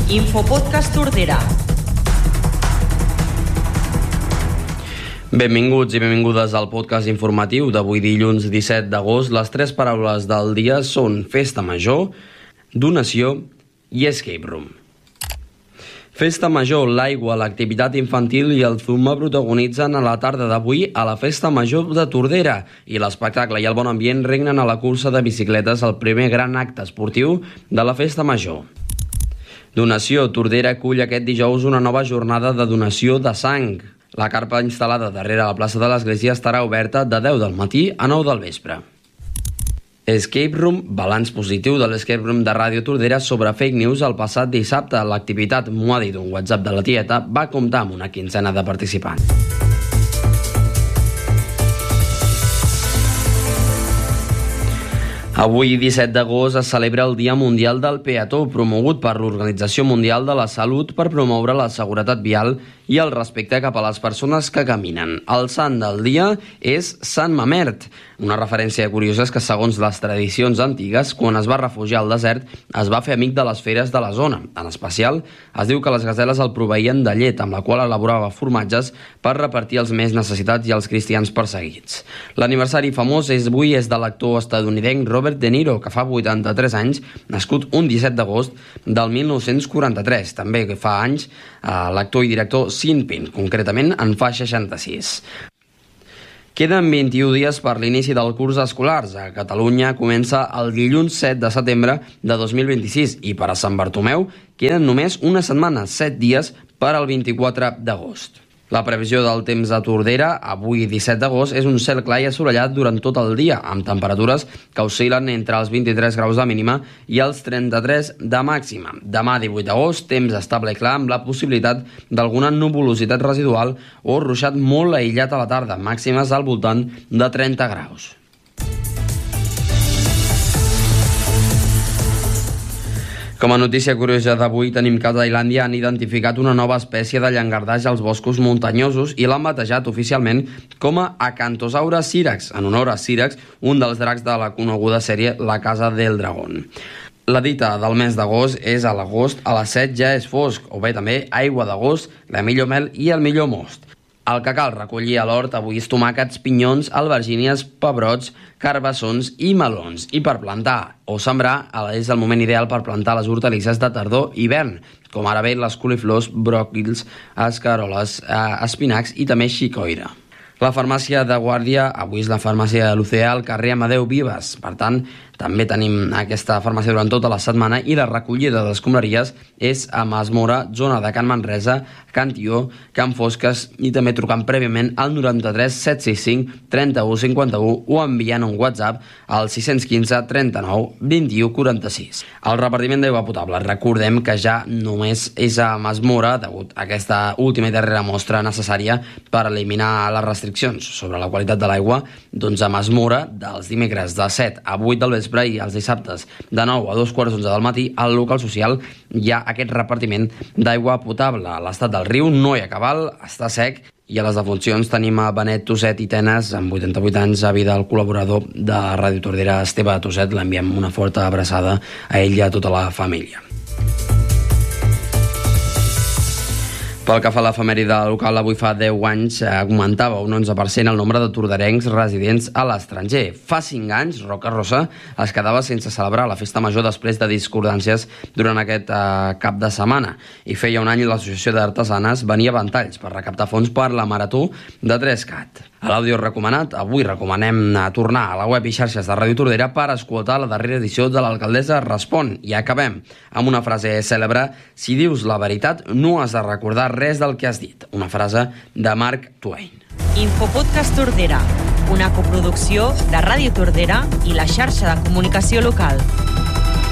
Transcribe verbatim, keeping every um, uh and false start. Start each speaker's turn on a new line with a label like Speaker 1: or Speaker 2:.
Speaker 1: Infopodcast Tordera.
Speaker 2: Benvinguts i benvingudes al podcast informatiu d'avui dilluns disset d'agost. Les tres paraules del dia són festa major, donació i escape room. Festa major, l'aigua, l'activitat infantil i el zumba protagonitzen a la tarda d'avui a la Festa Major de Tordera i l'espectacle i el bon ambient regnen a la cursa de bicicletes, el primer gran acte esportiu de la Festa Major. Donació, Tordera acull aquest dijous una nova jornada de donació de sang. La carpa instal·lada darrere la plaça de l'Església estarà oberta de deu del matí a nou del vespre. Escape Room, balanç positiu de l'Escape Room de Ràdio Tordera sobre fake news el passat dissabte. L'activitat, m'ho ha dit un WhatsApp de la tieta, va comptar amb una quinzena de participants. Avui, disset d'agost, es celebra el Dia Mundial del Peató, promogut per l'Organització Mundial de la Salut per promoure la seguretat vial i el respecte cap a les persones que caminen. El sant del dia és Sant Mamert. Una referència curiosa és que, segons les tradicions antigues, quan es va refugiar al desert, es va fer amic de les feres de la zona. En especial, es diu que les gaseles el proveïen de llet, amb la qual elaborava formatges per repartir als més necessitats i als cristians perseguits. L'aniversari famós és avui és de l'actor estatunidenc Robert De Niro, que fa vuitanta-tres anys, nascut un disset d'agost del mil nou-cents quaranta-tres. També fa anys l'actor i director Sean Penn, concretament en fa seixanta-sis. Queden vint-i-u dies per l'inici del curs escolars. A Catalunya comença el dilluns set de setembre de dos mil vint-i-sis i per a Sant Bartomeu queden només una setmana, set dies per al vint-i-quatre d'agost. La previsió del temps a Tordera, avui disset d'agost, és un cel clar i assolellat durant tot el dia, amb temperatures que oscil·len entre els vint-i-tres graus de mínima i els trenta-tres de màxima. Demà, divuit d'agost, temps estable i clar amb la possibilitat d'alguna nuvolositat residual o ruixat molt aïllat a la tarda, màximes al voltant de trenta graus. Com a notícia curiosa d'avui tenim que a Tailàndia han identificat una nova espècie de llangardaix als boscos muntanyosos i l'han batejat oficialment com a Acanthosaurus syrax, en honor a Syrax, un dels dracs de la coneguda sèrie La Casa del Dragón. La dita del mes d'agost és a l'agost a les set ja és fosc, o bé també aigua d'agost, la millor mel i el millor most. El que cal recollir a l'hort avui és tomàquets, pinyons, albergínies, pebrots, carbassons i melons. I per plantar o sembrar és el moment ideal per plantar les hortalisses de tardor i hivern, com ara bé les coliflors, bròquils, escaroles, espinacs i també xicoira. La farmàcia de Guàrdia, avui és la farmàcia de l'Oceà al carrer Amadeu Vives. Per tant, també tenim aquesta farmàcia durant tota la setmana i la recollida d'escombraries és a Masmora, zona de Can Manresa, Can Tió, Can Fosques i també trucant prèviament al noranta-tres set sis cinc trenta-u cinquanta-u o enviant un WhatsApp al sis un cinc trenta-nou vint-i-u quaranta-sis. El repartiment d'aigua potable, recordem que ja només és a Masmora degut a aquesta última i darrera mostra necessària per eliminar les restriccions sobre la qualitat de l'aigua, doncs a Masmora dels dimecres de set a vuit del vespre i els dissabtes de nou a dos quarts d'onze del matí al local social hi ha aquest repartiment d'aigua potable. A l'estat del riu no hi ha cabal, està sec, i a les defuncions tenim a Benet Tosset i Tenes, amb vuitanta-vuit anys, avi del col·laborador de Ràdio Tordera, Esteve Tosset. L'enviem una forta abraçada a ell i a tota la família. Pel que fa a l'efemèride local, avui fa deu anys augmentava un onze per cent el nombre de torderencs residents a l'estranger. Fa cinc anys, Roca Rossa es quedava sense celebrar la festa major després de discordàncies durant aquest eh, cap de setmana. I feia un any l'Associació d'Artesanes venia a Ventalls per recaptar fons per la Marató de tres cat. A l'àudio recomanat, avui recomanem tornar a la web i xarxes de Ràdio Tordera per escoltar la darrera edició de l'Alcaldessa Respon. I acabem amb una frase cèlebre: si dius la veritat, no has de recordar res del que has dit. Una frase de Mark Twain.
Speaker 1: Infopodcast Tordera, una coproducció de Ràdio Tordera i la xarxa de comunicació local.